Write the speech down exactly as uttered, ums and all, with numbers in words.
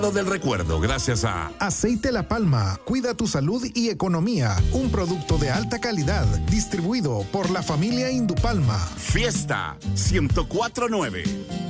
del recuerdo, gracias a Aceite La Palma, cuida tu salud y economía. Un producto de alta calidad, distribuido por la familia Indupalma. Fiesta ciento cuatro punto nueve.